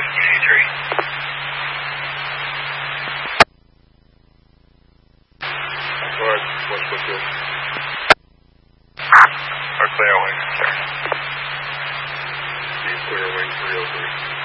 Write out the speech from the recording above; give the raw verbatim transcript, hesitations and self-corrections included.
eighty-three. Alright, West Brookfield. Or clear wing, sir. Be clear wing three oh three.